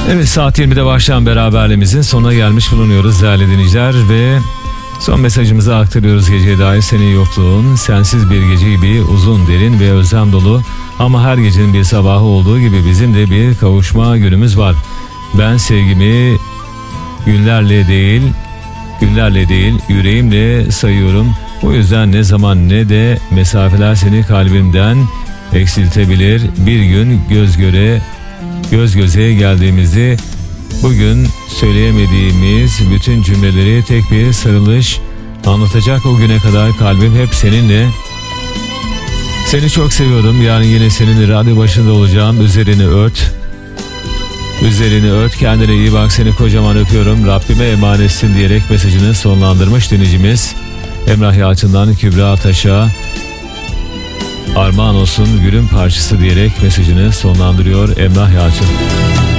Evet, saat 20'de başlayan beraberliğimizin sonuna gelmiş bulunuyoruz değerli dinleyiciler ve son mesajımızı aktarıyoruz geceye dair. Senin yokluğun sensiz bir gece gibi uzun, derin ve özlem dolu, ama her gecenin bir sabahı olduğu gibi bizim de bir kavuşma günümüz var. Ben sevgimi günlerle değil yüreğimle sayıyorum. O yüzden ne zaman ne de mesafeler seni kalbimden eksiltebilir. Bir gün göz göze geldiğimizde bugün söyleyemediğimiz bütün cümleleri tek bir sarılış anlatacak. O güne kadar kalbim hep seninle. Seni çok seviyorum. Yarın yine seninle radyo başında olacağım. Üzerini ört. Kendine iyi bak. Seni kocaman öpüyorum. Rabbime emanetsin diyerek mesajını sonlandırmış dinleyicimiz Emrah Yalçın'dan Kübra Taş'a armağan olsun gülün parçası diyerek mesajını sonlandırıyor Emrah Yalçın.